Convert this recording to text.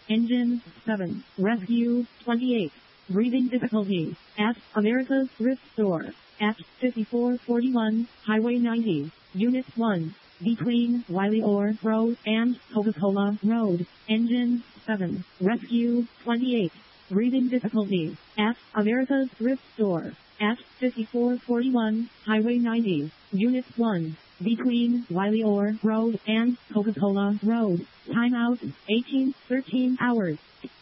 Engine 7. Rescue 28. Breathing difficulties at America's Thrift Store at 5441 Highway 90, Unit 1, between Wiley Orr Road and Coca-Cola Road. Engine 7. Rescue 28. Breathing difficulties at America's Thrift Store at 5441 Highway 90, Unit 1, between Wiley Orr Road and Coca-Cola Road. Timeout 18:13 hours.